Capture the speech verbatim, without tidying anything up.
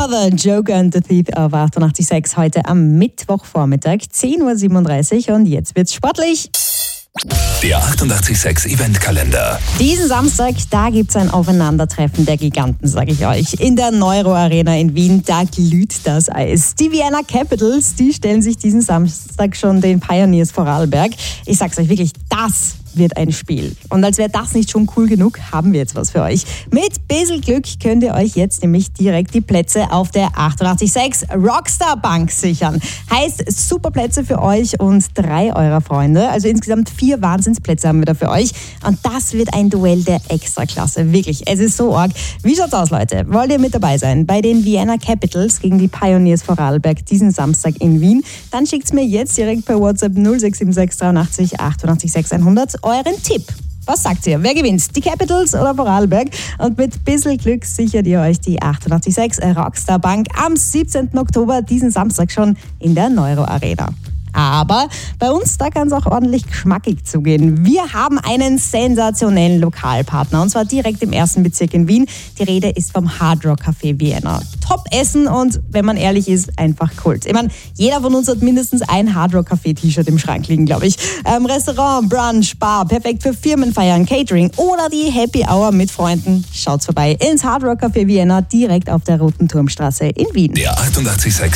Mother, Joker and the Thief auf achtundachtzig Komma sechs heute am Mittwochvormittag, zehn Uhr siebenunddreißig und jetzt wird's sportlich. Der achtundachtzig Komma sechs Eventkalender. Diesen Samstag, da gibt's ein Aufeinandertreffen der Giganten, sage ich euch. In der Neuro Arena in Wien, da glüht das Eis. Die Vienna Capitals, die stellen sich diesen Samstag schon den Pioneers Vorarlberg. Ich sag's euch wirklich, das wird ein Spiel. Und als wäre das nicht schon cool genug, haben wir jetzt was für euch. Mit bisschen Glück könnt ihr euch jetzt nämlich direkt die Plätze auf der achtundachtzig Komma sechs Rockstar Bank sichern. Heißt, super Plätze für euch und drei eurer Freunde. Also insgesamt vier Wahnsinnsplätze haben wir da für euch. Und das wird ein Duell der Extraklasse. Wirklich, es ist so arg. Wie schaut's aus, Leute? Wollt ihr mit dabei sein bei den Vienna Capitals gegen die Pioneers Vorarlberg diesen Samstag in Wien? Dann schickt's mir jetzt direkt per WhatsApp null sechs sieben sechs dreiundachtzig achtundachtzig sechs hundert euren Tipp. Was sagt ihr? Wer gewinnt? Die Capitals oder Vorarlberg? Und mit bisschen Glück sichert ihr euch die achtundachtzig Komma sechs Rockstar Bank am siebzehnten Oktober, diesen Samstag schon in der Neuro Arena. Aber bei uns, da kann es auch ordentlich geschmackig zugehen. Wir haben einen sensationellen Lokalpartner und zwar direkt im ersten Bezirk in Wien. Die Rede ist vom Hard Rock Café Vienna. Top-Essen und, wenn man ehrlich ist, einfach Kult. Ich meine, jeder von uns hat mindestens ein Hard Rock Café T-Shirt im Schrank liegen, glaube ich. Ähm, Restaurant, Brunch, Bar, perfekt für Firmenfeiern, Catering oder die Happy Hour mit Freunden. Schaut's vorbei ins Hard Rock Café Vienna direkt auf der Roten Turmstraße in Wien. Der achtundachtzig Komma sechs